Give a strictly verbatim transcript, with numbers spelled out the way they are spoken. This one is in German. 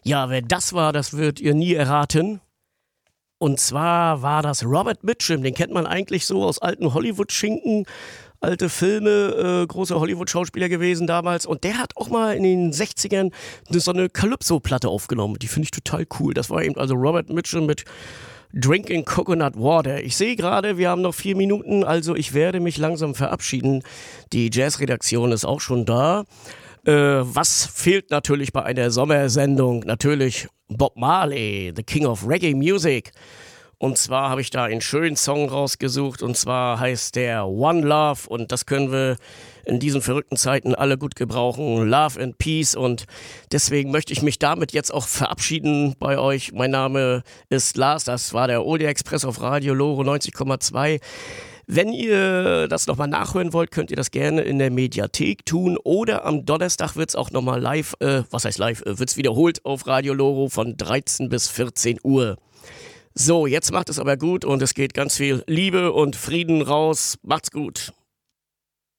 Ja, wer das war, das wird ihr nie erraten. Und zwar war das Robert Mitchum, den kennt man eigentlich so aus alten Hollywood-Schinken, alte Filme, äh, großer Hollywood-Schauspieler gewesen damals. Und der hat auch mal in den sechzigern so eine Calypso-Platte aufgenommen. Die finde ich total cool. Das war eben also Robert Mitchum mit Drinking Coconut Water. Ich sehe gerade, wir haben noch vier Minuten, also ich werde mich langsam verabschieden. Die Jazz-Redaktion ist auch schon da. Äh, was fehlt natürlich bei einer Sommersendung? Natürlich Bob Marley, the King of Reggae Music. Und zwar habe ich da einen schönen Song rausgesucht und zwar heißt der One Love und das können wir in diesen verrückten Zeiten alle gut gebrauchen. Love and Peace und deswegen möchte ich mich damit jetzt auch verabschieden bei euch. Mein Name ist Lars, das war der Oldie Express auf Radio Loro neunzig Komma zwei. Wenn ihr das nochmal nachhören wollt, könnt ihr das gerne in der Mediathek tun oder am Donnerstag wird es auch nochmal live, äh, was heißt live, äh, wird es wiederholt auf Radio Loro von dreizehn bis vierzehn Uhr. So, jetzt macht es aber gut und es geht ganz viel Liebe und Frieden raus. Macht's gut.